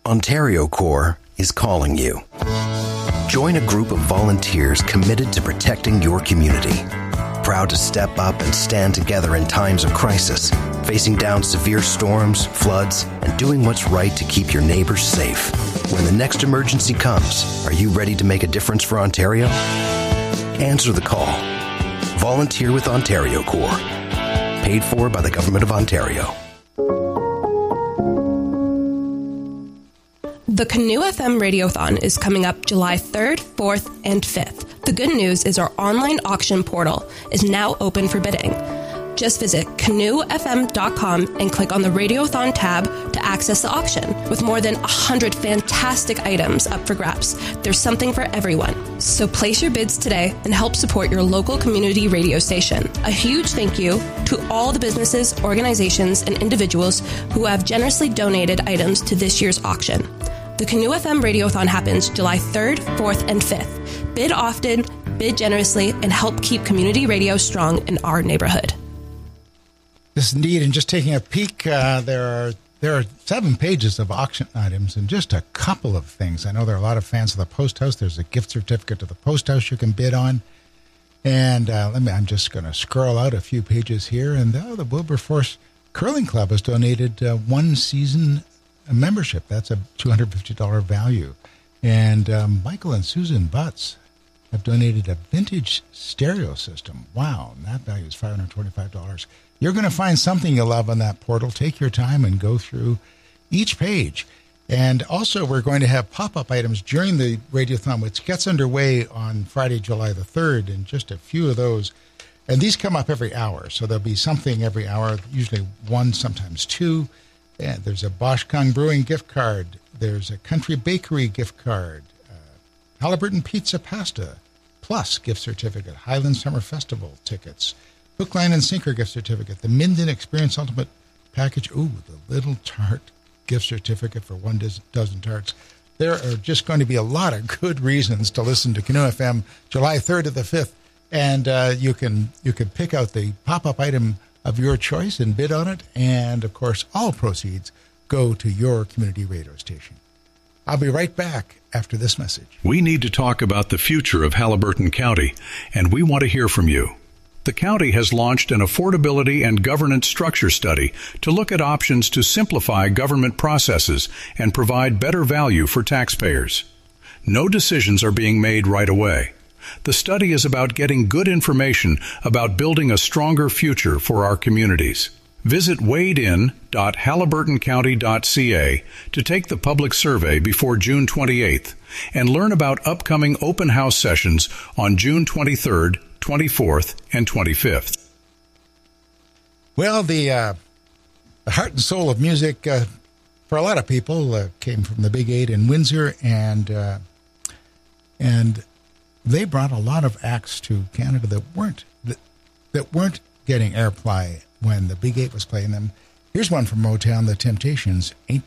Ontario Corps is calling you. Join a group of volunteers committed to protecting your community. Proud to step up and stand together in times of crisis, facing down severe storms, floods, and doing what's right to keep your neighbors safe. When the next emergency comes, are you ready to make a difference for Ontario? Answer the call. Volunteer with Ontario Corps. Paid for by the Government of Ontario. The Canoe FM Radiothon is coming up July 3rd, 4th, and 5th. The good news is our online auction portal is now open for bidding. Just visit canoefm.com and click on the Radiothon tab to access the auction. With more than 100 fantastic items up for grabs, there's something for everyone. So place your bids today and help support your local community radio station. A huge thank you to all the businesses, organizations, and individuals who have generously donated items to this year's auction. The Canoe FM Radiothon happens July 3rd, 4th, and 5th. Bid often, bid generously, and help keep community radio strong in our neighborhood. Yes, indeed. And just taking a peek, there are 7 pages of auction items and just a couple of things. I know there are a lot of fans of the Post House. There's a gift certificate to the Post House you can bid on. And I'm just going to scroll out a few pages here. And the Wilberforce Curling Club has donated 1 season membership. That's a $250 value. And Michael and Susan Butts have donated a vintage stereo system. Wow, and that value is $525. You're going to find something you love on that portal. Take your time and go through each page. And also, we're going to have pop-up items during the Radiothon, which gets underway on Friday, July the 3rd, and just a few of those. And these come up every hour, so there'll be something every hour, usually 1, sometimes 2. And there's a Bosch Kung Brewing gift card. There's a Country Bakery gift card. Halliburton Pizza Pasta Plus gift certificate. Highland Summer Festival tickets. Hook, Line, and Sinker gift certificate. The Minden Experience Ultimate Package. Ooh, the Little Tart gift certificate for 1 dozen tarts. There are just going to be a lot of good reasons to listen to Canoe FM July 3rd to the 5th. And you can pick out the pop-up item of your choice and bid on it. And, of course, all proceeds go to your community radio station. I'll be right back after this message. We need to talk about the future of Haliburton County, and we want to hear from you. The county has launched an affordability and governance structure study to look at options to simplify government processes and provide better value for taxpayers. No decisions are being made right away. The study is about getting good information about building a stronger future for our communities. Visit wadein.haliburtoncounty.ca to take the public survey before June 28th and learn about upcoming open house sessions on June 23rd, 24th, and 25th. Well, the heart and soul of music for a lot of people came from the Big 8 in Windsor, and they brought a lot of acts to Canada that weren't getting airplay when the Big 8 was playing them. Here's one from Motown, The Temptations, Ain't